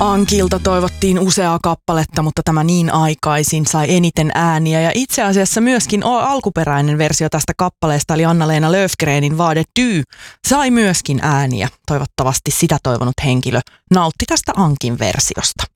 Ankilta toivottiin useaa kappaletta, mutta tämä niin aikaisin sai eniten ääniä. Ja itse asiassa myöskin alkuperäinen versio tästä kappaleesta, eli Anna-Leena Löfgrenin Vad du, sai myöskin ääniä. Toivottavasti sitä toivonut henkilö nautti tästä Ankin versiosta.